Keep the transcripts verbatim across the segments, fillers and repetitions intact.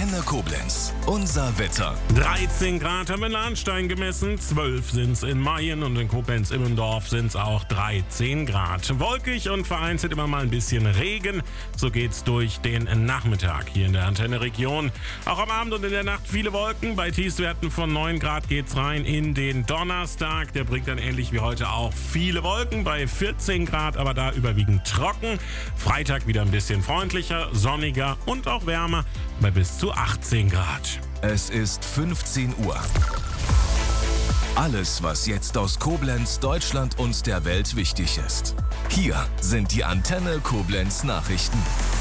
Antenne Koblenz. Unser Wetter. dreizehn Grad haben wir in Lahnstein gemessen, zwölf sind es in Mayen und in Koblenz-Immendorf sind es auch dreizehn Grad. Wolkig und vereinzelt immer mal ein bisschen Regen. So geht's durch den Nachmittag hier in der Antenne-Region. Auch am Abend und in der Nacht viele Wolken. Bei Tiefstwerten von neun Grad geht's rein in den Donnerstag. Der bringt dann ähnlich wie heute auch viele Wolken bei vierzehn Grad, aber da überwiegend trocken. Freitag wieder ein bisschen freundlicher, sonniger und auch wärmer bei bis zu achtzehn Grad. Es ist fünfzehn Uhr. Alles, was jetzt aus Koblenz, Deutschland und der Welt wichtig ist. Hier sind die Antenne Koblenz Nachrichten.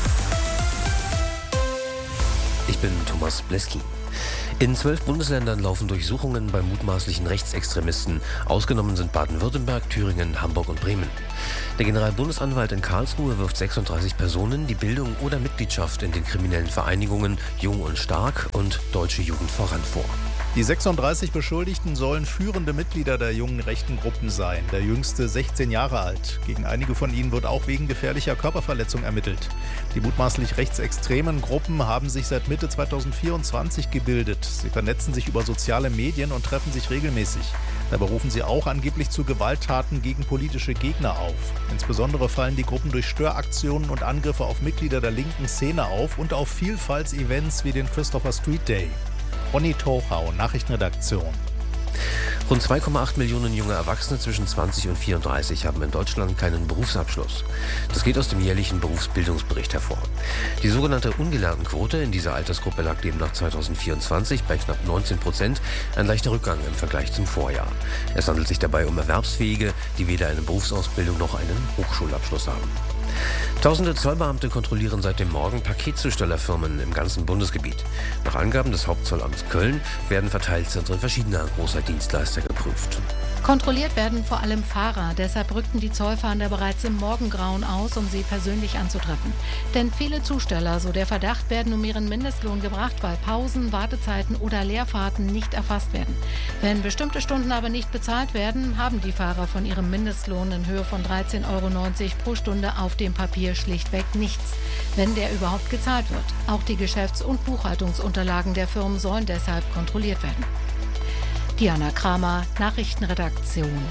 Ich bin Thomas Bleski. In zwölf Bundesländern laufen Durchsuchungen bei mutmaßlichen Rechtsextremisten. Ausgenommen sind Baden-Württemberg, Thüringen, Hamburg und Bremen. Der Generalbundesanwalt in Karlsruhe wirft sechsunddreißig Personen die Bildung oder Mitgliedschaft in den kriminellen Vereinigungen Jung und Stark und Deutsche Jugend voran vor. Die sechsunddreißig Beschuldigten sollen führende Mitglieder der jungen rechten Gruppen sein. Der jüngste sechzehn Jahre alt. Gegen einige von ihnen wird auch wegen gefährlicher Körperverletzung ermittelt. Die mutmaßlich rechtsextremen Gruppen haben sich seit Mitte zweitausendvierundzwanzig gebildet. Sie vernetzen sich über soziale Medien und treffen sich regelmäßig. Dabei rufen sie auch angeblich zu Gewalttaten gegen politische Gegner auf. Insbesondere fallen die Gruppen durch Störaktionen und Angriffe auf Mitglieder der linken Szene auf und auf Vielfaltsevents wie den Christopher Street Day. Ronny Tochau, Nachrichtenredaktion. Rund zwei Komma acht Millionen junge Erwachsene zwischen zwanzig und vierunddreißig haben in Deutschland keinen Berufsabschluss. Das geht aus dem jährlichen Berufsbildungsbericht hervor. Die sogenannte Ungelerntenquote in dieser Altersgruppe lag demnach zweitausendvierundzwanzig bei knapp neunzehn Prozent, ein leichter Rückgang im Vergleich zum Vorjahr. Es handelt sich dabei um Erwerbsfähige, die weder eine Berufsausbildung noch einen Hochschulabschluss haben. Tausende Zollbeamte kontrollieren seit dem Morgen Paketzustellerfirmen im ganzen Bundesgebiet. Nach Angaben des Hauptzollamts Köln werden Verteilzentren verschiedener großer Dienstleister geprüft. Kontrolliert werden vor allem Fahrer. Deshalb rückten die Zollfahnder bereits im Morgengrauen aus, um sie persönlich anzutreffen. Denn viele Zusteller, so der Verdacht, werden um ihren Mindestlohn gebracht, weil Pausen, Wartezeiten oder Leerfahrten nicht erfasst werden. Wenn bestimmte Stunden aber nicht bezahlt werden, haben die Fahrer von ihrem Mindestlohn in Höhe von dreizehn Euro neunzig pro Stunde auf dem Papier schlichtweg nichts, wenn der überhaupt gezahlt wird. Auch die Geschäfts- und Buchhaltungsunterlagen der Firmen sollen deshalb kontrolliert werden. Diana Kramer, Nachrichtenredaktion.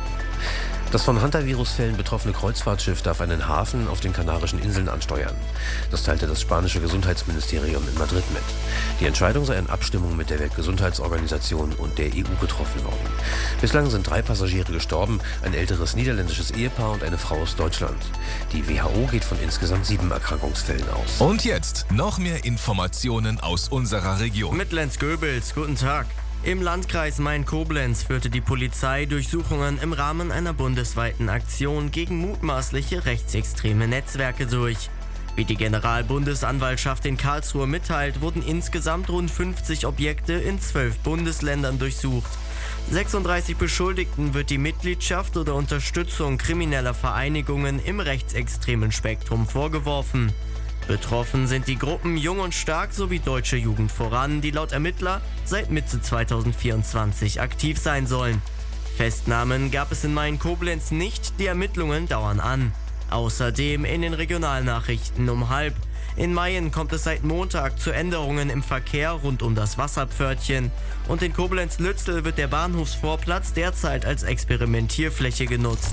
Das von Hantavirus-Fällen betroffene Kreuzfahrtschiff darf einen Hafen auf den Kanarischen Inseln ansteuern. Das teilte das spanische Gesundheitsministerium in Madrid mit. Die Entscheidung sei in Abstimmung mit der Weltgesundheitsorganisation und der E U getroffen worden. Bislang sind drei Passagiere gestorben, ein älteres niederländisches Ehepaar und eine Frau aus Deutschland. Die W H O geht von insgesamt sieben Erkrankungsfällen aus. Und jetzt noch mehr Informationen aus unserer Region. Mit Lenz Goebels, guten Tag. Im Landkreis Main-Koblenz führte die Polizei Durchsuchungen im Rahmen einer bundesweiten Aktion gegen mutmaßliche rechtsextreme Netzwerke durch. Wie die Generalbundesanwaltschaft in Karlsruhe mitteilt, wurden insgesamt rund fünfzig Objekte in zwölf Bundesländern durchsucht. sechsunddreißig Beschuldigten wird die Mitgliedschaft oder Unterstützung krimineller Vereinigungen im rechtsextremen Spektrum vorgeworfen. Betroffen sind die Gruppen Jung und Stark sowie Deutsche Jugend voran, die laut Ermittler seit Mitte zweitausendvierundzwanzig aktiv sein sollen. Festnahmen gab es in Main-Koblenz nicht, die Ermittlungen dauern an. Außerdem in den Regionalnachrichten um halb. In Mayen kommt es seit Montag zu Änderungen im Verkehr rund um das Wasserpförtchen. Und in Koblenz-Lützel wird der Bahnhofsvorplatz derzeit als Experimentierfläche genutzt.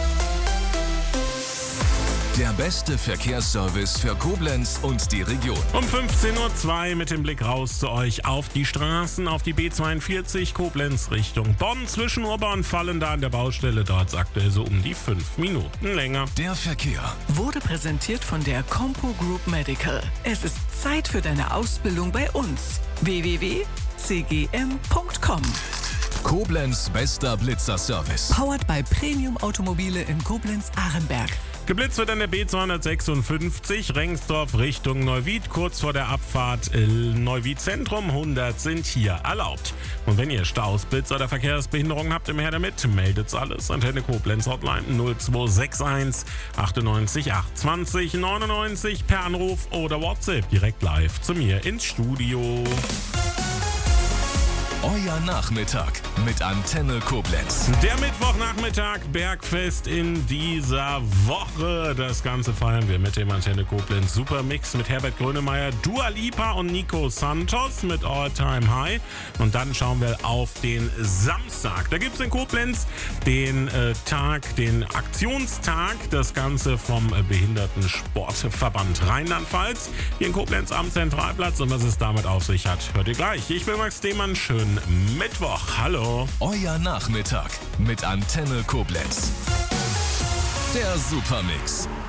Der beste Verkehrsservice für Koblenz und die Region. Um fünfzehn Uhr zwei mit dem Blick raus zu euch auf die Straßen, auf die B zweiundvierzig Koblenz Richtung Bonn. Zwischen Urba und Fallenda an der Baustelle, dort aktuell so um die fünf Minuten länger. Der Verkehr wurde präsentiert von der Compo Group Medical. Es ist Zeit für deine Ausbildung bei uns. w w w punkt c g m punkt com. Koblenz bester Blitzerservice. Powered by Premium Automobile in Koblenz-Ahrenberg. Geblitzt wird an der B zweihundertsechsundfünfzig, Rengsdorf Richtung Neuwied, kurz vor der Abfahrt Neuwied Zentrum. hundert sind hier erlaubt. Und wenn ihr Staus, Blitz oder Verkehrsbehinderungen habt, im Her damit, meldet's alles. Antenne Koblenz Hotline null zwei sechs eins achtundneunzig acht zwanzig neunundneunzig per Anruf oder WhatsApp direkt live zu mir ins Studio. Euer Nachmittag mit Antenne Koblenz. Der Mittwochnachmittag, Bergfest in dieser Woche. Das Ganze feiern wir mit dem Antenne Koblenz Supermix mit Herbert Grönemeyer, Dua Lipa und Nico Santos mit All Time High. Und dann schauen wir auf den Samstag. Da gibt es in Koblenz den äh, Tag, den Aktionstag. Das Ganze vom äh, Behindertensportverband Rheinland-Pfalz. Hier in Koblenz am Zentralplatz. Und was es damit auf sich hat, hört ihr gleich. Ich bin Max Demann. Schönen Mittwoch. Hallo. Euer Nachmittag mit Antenne Koblenz. Der Supermix.